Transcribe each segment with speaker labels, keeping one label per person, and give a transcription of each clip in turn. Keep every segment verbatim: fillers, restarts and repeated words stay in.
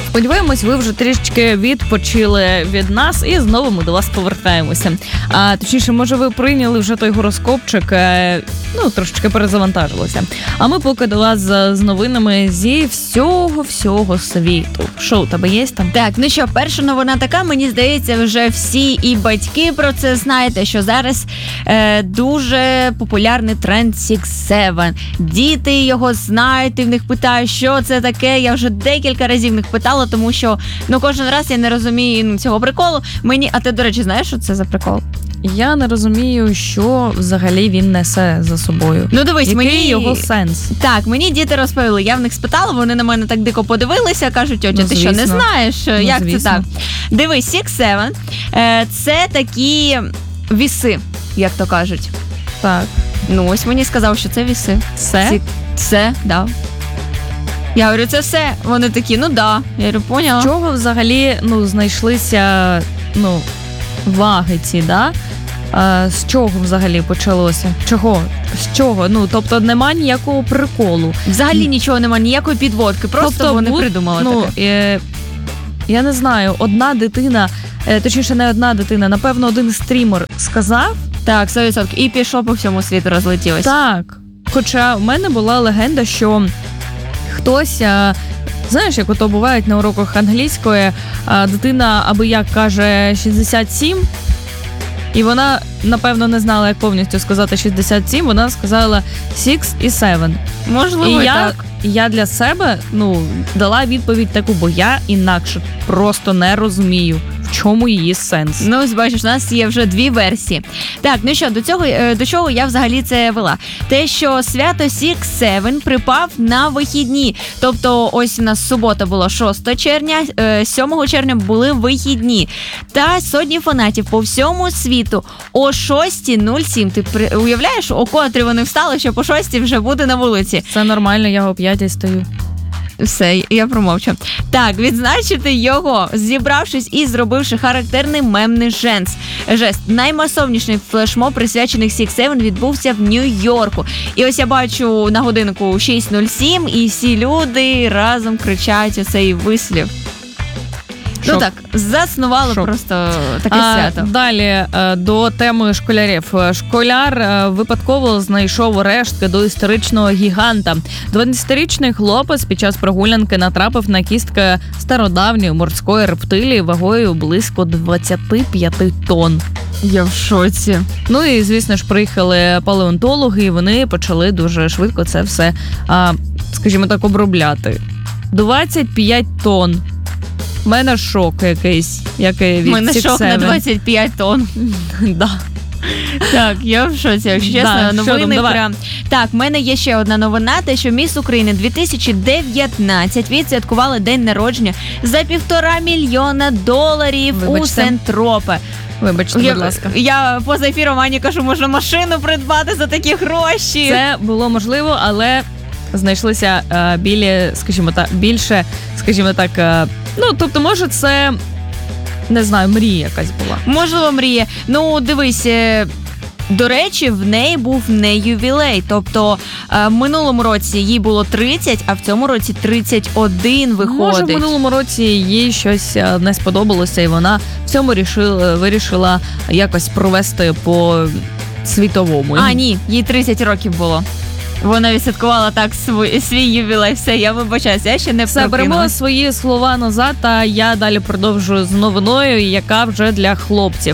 Speaker 1: Сподіваємось, ви вже трішечки відпочили від нас і знову ми до вас повертаємося. А точніше, може, ви прийняли вже той гороскопчик, ну, трошечки перезавантажилося. А ми поки до вас з новинами зі всього-всього світу. Що у тебе є там?
Speaker 2: Так, ну що, перша новина така, мені здається, вже всі і батьки про це знаєте, що зараз е, дуже популярний тренд Six Seven. Діти його знають, і в них питають, що це таке. Я вже декілька разів в них питала, тому що, ну, кожен раз я не розумію, ну, цього приколу. Мені, а ти, до речі, знаєш, що це за прикол?
Speaker 1: Я не розумію, що взагалі він несе за собою.
Speaker 2: Ну, дивись,
Speaker 1: який
Speaker 2: мені...
Speaker 1: його сенс?
Speaker 2: Так, мені діти розповіли, я в них спитала, вони на мене так дико подивилися, кажуть, тьотя,
Speaker 1: ну,
Speaker 2: ти що, не знаєш,
Speaker 1: ну,
Speaker 2: як
Speaker 1: звісно.
Speaker 2: це так? Дивись, Six Seven – це такі віси, як то кажуть.
Speaker 1: Так.
Speaker 2: Ну, ось мені сказав, що це віси.
Speaker 1: Все?
Speaker 2: Ці... Все, да. Я говорю, це все. Вони такі, ну да. Я говорю, поняла.
Speaker 1: З чого взагалі, ну, знайшлися, ну, ваги ці, да? А, з чого взагалі почалося? Чого? З чого? Ну, тобто нема ніякого приколу.
Speaker 2: Взагалі нічого нема, ніякої підводки. Просто
Speaker 1: тобто,
Speaker 2: вони
Speaker 1: будь,
Speaker 2: придумали
Speaker 1: ну,
Speaker 2: таке.
Speaker 1: Е, я не знаю, одна дитина, е, точніше не одна дитина, напевно, один стрімер сказав.
Speaker 2: Так, сто відсотків. І пішов по всьому світу, розлетілось.
Speaker 1: Так. Хоча в мене була легенда, що хтось, а, знаєш, як ото бувають на уроках англійської, а, дитина аби як каже шістдесят сім, і вона, напевно, не знала, як повністю сказати шістдесят сім, вона сказала six і seven.
Speaker 2: Можливо,
Speaker 1: і я,
Speaker 2: так.
Speaker 1: я для себе, ну, дала відповідь таку, бо я інакше просто не розумію, в чому її сенс.
Speaker 2: Ну, ось бачиш, у нас є вже дві версії. Так, ну що, до цього, до чого я взагалі це вела? Те, що свято Six Seven припав на вихідні. Тобто, ось у нас субота була шостого червня, сьомого червня були вихідні. Та сотні фанатів по всьому світу о шоста нуль сім. Ти уявляєш, о котрій вони встали, що по шостій вже буде на вулиці?
Speaker 1: Це нормально, я о п'ятій стою.
Speaker 2: Все, я промовчу. Так, відзначити його, зібравшись і зробивши характерний мемний жест. Жест. Наймасовніший флешмоб, присвячений Six Seven, відбувся в Нью-Йорку. І ось я бачу на годинку шість нуль сім, і всі люди разом кричать оцей вислів.
Speaker 1: Шок.
Speaker 2: Ну так, заснували
Speaker 1: Шок.
Speaker 2: просто таке
Speaker 1: А,
Speaker 2: свято.
Speaker 1: Далі до теми школярів. Школяр випадково знайшов рештки до історичного гіганта. дванадцятирічний хлопець під час прогулянки натрапив на кістки стародавньої морської рептилії вагою близько двадцять п'ять тонн.
Speaker 2: Я в шоці.
Speaker 1: Ну і, звісно ж, приїхали палеонтологи, і вони почали дуже швидко це все, а, скажімо так, обробляти. двадцять п'ять тонн. У мене шок якийсь, який від
Speaker 2: У мене
Speaker 1: Six
Speaker 2: шок на
Speaker 1: Seven.
Speaker 2: двадцять п'ять тонн.
Speaker 1: Да.
Speaker 2: Так, я в шоці, якщо чесно,
Speaker 1: Да, що
Speaker 2: новини
Speaker 1: там, давай.
Speaker 2: прям. Так, в мене є ще одна новина, те, що Міс України дві тисячі дев'ятнадцять відсвяткували день народження за півтора мільйона доларів
Speaker 1: Вибачте.
Speaker 2: у Сентропе.
Speaker 1: Вибачте,
Speaker 2: Я,
Speaker 1: будь ласка.
Speaker 2: я поза ефіром Ані кажу, можна машину придбати за такі гроші.
Speaker 1: Це було можливо, але знайшлися е, білі, скажімо так, більше, скажімо так, е, ну, тобто, може, це, не знаю, мрія якась була.
Speaker 2: Можливо, мріє. Ну, дивись, е, до речі, в неї був не ювілей. Тобто, е, в минулому році їй було тридцять, а в цьому році тридцять один виходить.
Speaker 1: Може, в минулому році їй щось е, не сподобалося, і вона в цьому рішила, вирішила якось провести по світовому.
Speaker 2: А, ні, їй тридцять років було. Вона відсвяткувала так свій, свій ювілей. Все, я вибачаюся, я ще не
Speaker 1: Все, беремо
Speaker 2: прокинулась.
Speaker 1: свої слова назад, а я далі продовжую з новиною, яка вже для хлопців.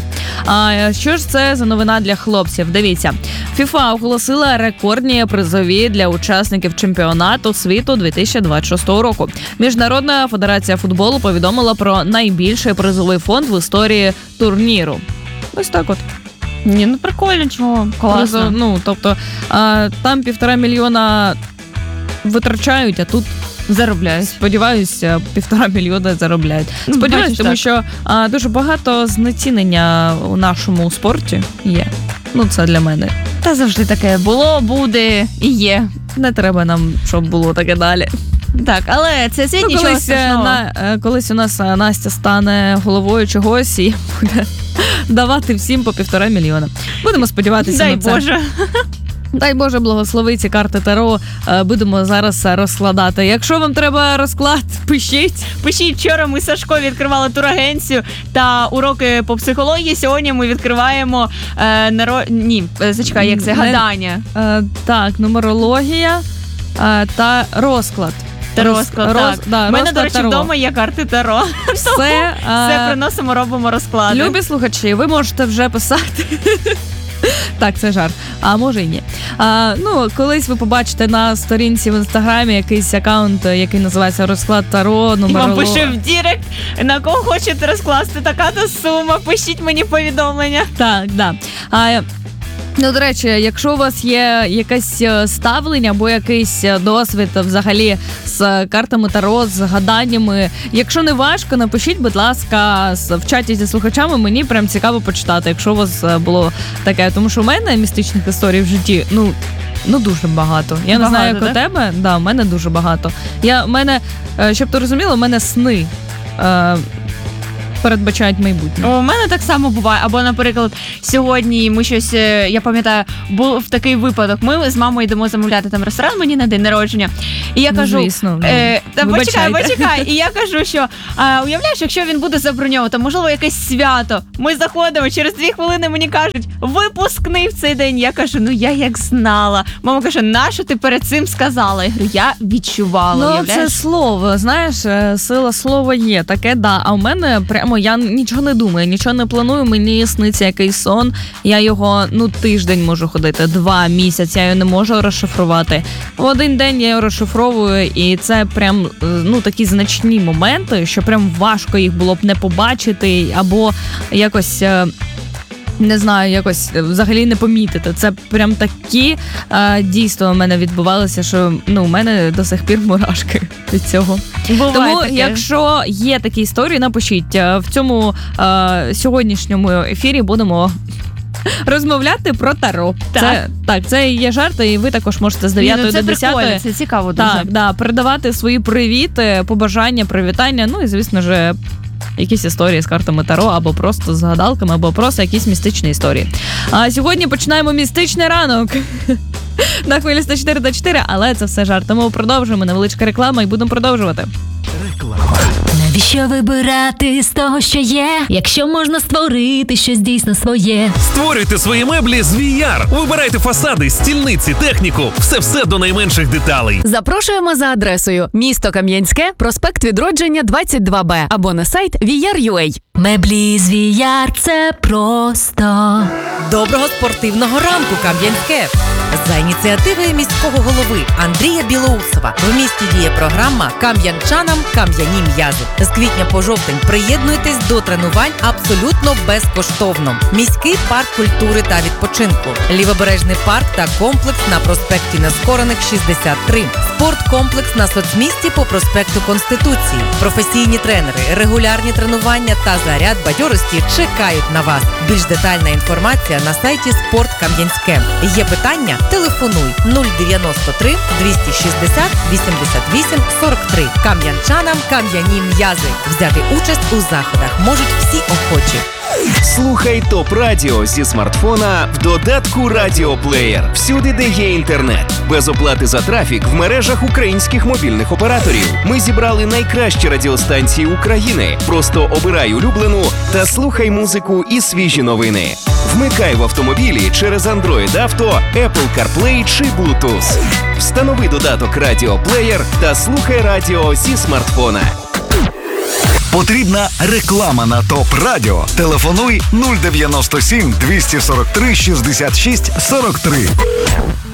Speaker 1: А що ж це за новина для хлопців? Дивіться, FIFA оголосила рекордні призові для учасників чемпіонату світу дві тисячі двадцять шостого року. Міжнародна федерація футболу повідомила про найбільший призовий фонд в історії турніру. Ось так от.
Speaker 2: Ні, ну прикольно, чого? Класно.
Speaker 1: Призов, ну, тобто, а, там півтора мільйона витрачають, а тут
Speaker 2: Заробляють.
Speaker 1: сподіваюся, півтора мільйона заробляють.
Speaker 2: Ну,
Speaker 1: Сподіваюся,
Speaker 2: бачиш,
Speaker 1: тому
Speaker 2: так.
Speaker 1: що а, дуже багато знецінення у нашому спорті є. Ну, це для мене.
Speaker 2: Та завжди таке було, буде і є.
Speaker 1: Не треба нам, щоб було таке далі.
Speaker 2: Так, але це світ
Speaker 1: Ну,
Speaker 2: нічого
Speaker 1: колись,
Speaker 2: страшного.
Speaker 1: на, е, колись у нас е, Настя стане головою чогось і буде давати всім по півтора мільйона. Будемо сподіватися
Speaker 2: Дай
Speaker 1: на це.
Speaker 2: Боже.
Speaker 1: Дай Боже благослови ці карти Таро, будемо зараз розкладати. Якщо вам треба розклад, пишіть.
Speaker 2: Пишіть, вчора ми з Сашко відкривали турагенцію та уроки по психології. Сьогодні ми відкриваємо е, наро... Ні, зачекай, як це? Гадання.
Speaker 1: Е, так, нумерологія е, та розклад.
Speaker 2: Та розклад,
Speaker 1: роз,
Speaker 2: так.
Speaker 1: Да,
Speaker 2: У мене, до речі,
Speaker 1: Таро.
Speaker 2: вдома є карти Таро.
Speaker 1: Все,
Speaker 2: Все приносимо, робимо розклади.
Speaker 1: Любі слухачі, ви можете вже писати. Так, це жарт. А може і ні. А, ну, колись ви побачите на сторінці в інстаграмі якийсь аккаунт, який називається розклад Таро, нумеролог.
Speaker 2: І вам пише в дірект, на кого хочете розкласти така-то сума, пишіть мені повідомлення.
Speaker 1: Так, да. А, ну, до речі, якщо у вас є якесь ставлення або якийсь досвід взагалі з картами Таро, з гаданнями, якщо не важко, напишіть, будь ласка, в чаті зі слухачами, мені прям цікаво почитати, якщо у вас було таке. Тому що у мене містичних історій в житті, ну, ну дуже багато. Я багато, не знаю, як так? У тебе, да, у мене дуже багато. Я, у мене, щоб ти розуміла, у мене сни е, передбачають майбутнє.
Speaker 2: У мене так само буває. Або, наприклад, сьогодні ми щось, я пам'ятаю, був такий випадок. Ми з мамою йдемо замовляти там ресторан мені на день народження. І я кажу,
Speaker 1: звісно, ну,
Speaker 2: е, та почекай, почекай. І я кажу, що а, уявляєш, якщо він буде заброньований, то можливо якесь свято. Ми заходимо, через дві хвилини мені кажуть, випускний в цей день. Я кажу, ну я як знала. Мама каже, нащо ти перед цим сказала? Я говорю, я відчувала.
Speaker 1: Ну,
Speaker 2: уявляєш?
Speaker 1: це слово, знаєш, сила слова є, таке, да. А у мене прямо я нічого не думаю, нічого не планую, мені сниться якийсь сон, я його, ну, тиждень можу ходити, два місяці, я його не можу розшифрувати. В один день я його розшифровую, і це прям, ну, такі значні моменти, що прям важко їх було б не побачити, або якось... не знаю, якось взагалі не помітити. Це прям такі а, дійсно у мене відбувалося, що ну, у мене до сих пір мурашки від цього.
Speaker 2: Буває
Speaker 1: Тому,
Speaker 2: таке.
Speaker 1: якщо є такі історії, напишіть. В цьому а, сьогоднішньому ефірі будемо розмовляти про Таро.
Speaker 2: Так.
Speaker 1: Це, так, це є жарти, і ви також можете з дев'ятої
Speaker 2: Ні, ну,
Speaker 1: до десятої.
Speaker 2: Прикольно, це цікаво дуже.
Speaker 1: Так, да, передавати свої привіти, побажання, привітання, ну і, звісно ж, якісь історії з картами Таро, або просто з гадалками, або просто якісь містичні історії. А сьогодні починаємо містичний ранок на хвилі сто чотири та чотири, але це все жарт. Тому продовжуємо, невеличка реклама і будемо продовжувати.
Speaker 3: Реклама. Навіщо вибирати з того, що є, якщо можна створити щось дійсно своє?
Speaker 4: Створюйте свої меблі з ві ар. Вибирайте фасади, стільниці, техніку. Все-все до найменших деталей.
Speaker 5: Запрошуємо за адресою місто Кам'янське, проспект Відродження, двадцять два Б або на сайт ві ар крапка ю а.
Speaker 3: Меблі з ві ар – це просто.
Speaker 6: Доброго спортивного ранку, Кам'янське! За ініціативи міського голови Андрія Білоусова в місті діє програма «Кам'янчанам кам'яні м'язи». З квітня по жовтень приєднуйтесь до тренувань абсолютно безкоштовно. Міський парк культури та відпочинку, лівобережний парк та комплекс на проспекті Нескорених, шістдесят три, спорткомплекс на соцмісті по проспекту Конституції. Професійні тренери, регулярні тренування та заряд бадьорості чекають на вас. Більш детальна інформація на сайті «Спорт Кам'янське». Є питання? Телефонуй нуль дев'яносто три двісті шістдесят вісімдесят вісім сорок три. Кам'янчанам кам'яні м'язи. Взяти участь у заходах можуть всі охочі.
Speaker 7: Слухай ТОП Радіо зі смартфона в додатку Радіоплеєр. Всюди, де є інтернет. Без оплати за трафік в мережах українських мобільних операторів. Ми зібрали найкращі радіостанції України. Просто обирай улюблену та слухай музику і свіжі новини. Вмикай в автомобілі через Android Auto, Apple CarPlay чи Bluetooth. Встанови додаток Радіоплеєр та слухай радіо зі смартфона.
Speaker 8: Потрібна реклама на ТОП Радіо. Телефонуй нуль дев'яносто сім двісті сорок три шістдесят шість сорок три.